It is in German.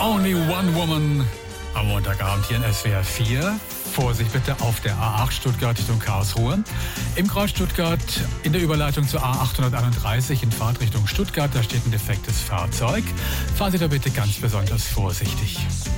Only One Woman am Montagabend hier in SWR 4. Vorsicht bitte auf der A8 Stuttgart Richtung Karlsruhe. Im Kreuz Stuttgart in der Überleitung zur A831 in Fahrtrichtung Stuttgart, da steht ein defektes Fahrzeug. Fahren Sie da bitte ganz besonders vorsichtig.